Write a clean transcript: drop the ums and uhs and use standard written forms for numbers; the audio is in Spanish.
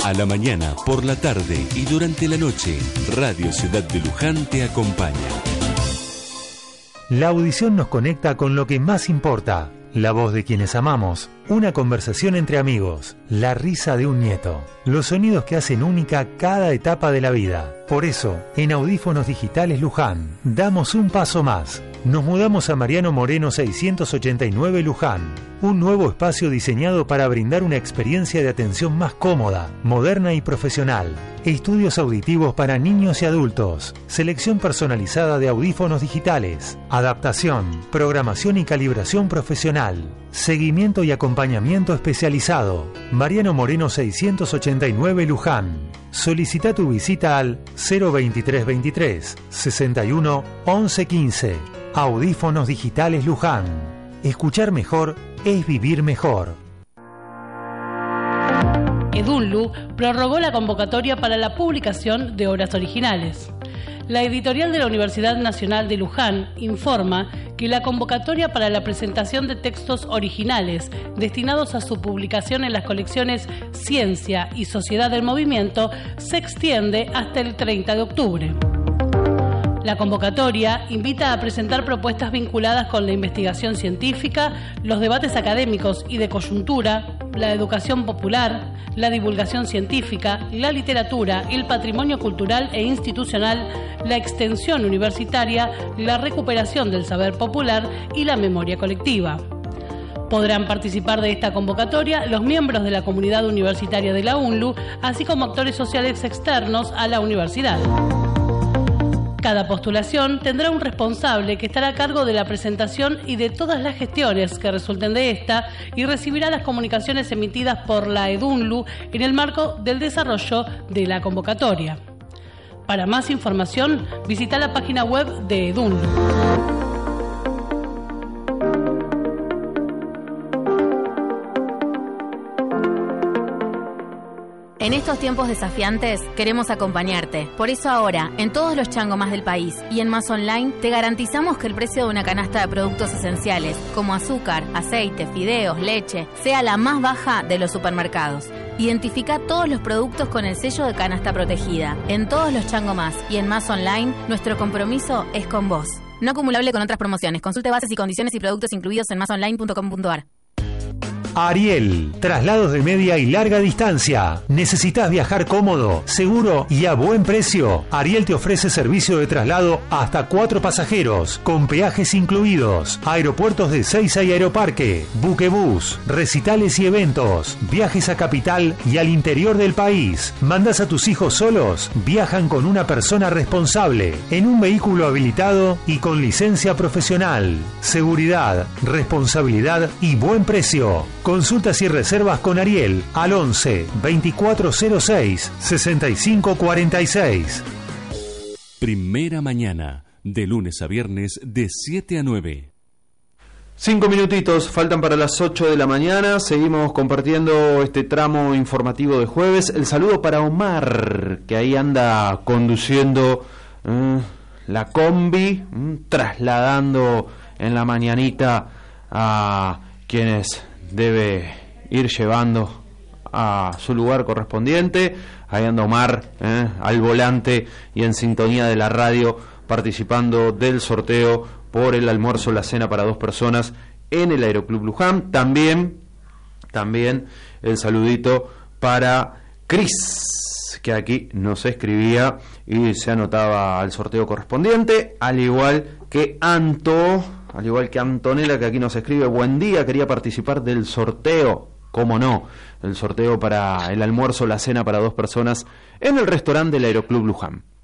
A la mañana, por la tarde y durante la noche, Radio Ciudad de Luján te acompaña. La audición nos conecta con lo que más importa, la voz de quienes amamos, una conversación entre amigos, la risa de un nieto, los sonidos que hacen única cada etapa de la vida. Por eso, en Audífonos Digitales Luján, damos un paso más. Nos mudamos a Mariano Moreno 689 Luján, un nuevo espacio diseñado para brindar una experiencia de atención más cómoda, moderna y profesional. Estudios auditivos para niños y adultos, selección personalizada de audífonos digitales, adaptación, programación y calibración profesional, seguimiento y acompañamiento especializado. Mariano Moreno 689 Luján. Solicita tu visita al 02323 61 11 15. Audífonos Digitales Luján. Escuchar mejor es vivir mejor. Edunlu prorrogó la convocatoria para la publicación de obras originales. La editorial de la Universidad Nacional de Luján informa que la convocatoria para la presentación de textos originales destinados a su publicación en las colecciones Ciencia y Sociedad del Movimiento se extiende hasta el 30 de octubre. La convocatoria invita a presentar propuestas vinculadas con la investigación científica, los debates académicos y de coyuntura, la educación popular, la divulgación científica, la literatura, el patrimonio cultural e institucional, la extensión universitaria, la recuperación del saber popular y la memoria colectiva. Podrán participar de esta convocatoria los miembros de la comunidad universitaria de la UNLU, así como actores sociales externos a la universidad. Cada postulación tendrá un responsable que estará a cargo de la presentación y de todas las gestiones que resulten de esta y recibirá las comunicaciones emitidas por la Edunlu en el marco del desarrollo de la convocatoria. Para más información, visita la página web de Edunlu. En estos tiempos desafiantes queremos acompañarte. Por eso ahora, en todos los changomás del país y en Más Online, te garantizamos que el precio de una canasta de productos esenciales, como azúcar, aceite, fideos, leche, sea la más baja de los supermercados. Identifica todos los productos con el sello de canasta protegida. En todos los changomás y en Más Online, nuestro compromiso es con vos. No acumulable con otras promociones. Consulte bases y condiciones y productos incluidos en masonline.com.ar. Ariel, traslados de media y larga distancia. ¿Necesitas viajar cómodo, seguro y a buen precio? Ariel te ofrece servicio de traslado hasta 4 pasajeros, con peajes incluidos, aeropuertos de Seiza y Aeroparque, buquebús, recitales y eventos, viajes a capital y al interior del país. ¿Mandas a tus hijos solos? Viajan con una persona responsable, en un vehículo habilitado y con licencia profesional. Seguridad, responsabilidad y buen precio. Consultas y reservas con Ariel al 11 2406 6546. Primera mañana, de lunes a viernes de 7 a 9. 5 minutitos faltan para las 8 de la mañana. Seguimos compartiendo este tramo informativo de jueves. El saludo para Omar, que ahí anda conduciendo la combi, trasladando en la mañanita a quienes debe ir llevando a su lugar correspondiente. Ahí anda Omar, al volante y en sintonía de la radio, participando del sorteo por el almuerzo, la cena para 2 personas en el Aeroclub Luján. También el saludito para Cris, que aquí nos escribía y se anotaba al sorteo correspondiente, al igual que Antonella, que aquí nos escribe: buen día, quería participar del sorteo. ¿Cómo no? El sorteo para el almuerzo, la cena para 2 personas en el restaurante del Aeroclub Luján.